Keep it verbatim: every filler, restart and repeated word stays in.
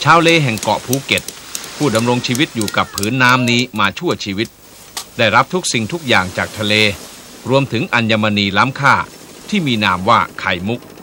าวเลแห่งเกาะภูเก็ตผู้ดำรงชีวิตอยู่กับผืนน้ำนี้มาชั่วชีวิตได้รับทุกสิ่งทุกอย่างจากทะเลรวมถึงอัญมณีล้ำค่าที่มีนามว่าไข่มุก